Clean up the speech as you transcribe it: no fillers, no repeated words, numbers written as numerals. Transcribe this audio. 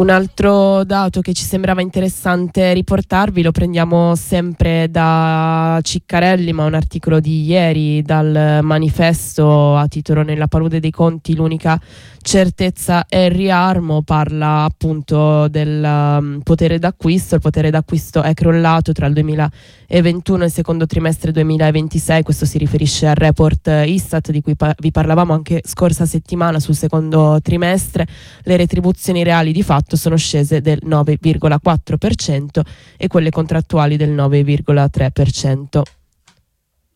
Un altro dato che ci sembrava interessante riportarvi lo prendiamo sempre da Ciccarelli, ma un articolo di ieri dal Manifesto a titolo "Nella palude dei conti l'unica certezza è il riarmo". Parla appunto del potere d'acquisto. Il potere d'acquisto è crollato tra il 2021 e il secondo trimestre 2026, questo si riferisce al report Istat di cui vi parlavamo anche scorsa settimana. Sul secondo trimestre le retribuzioni reali di fatto sono scese del 9,4% e quelle contrattuali del 9,3%.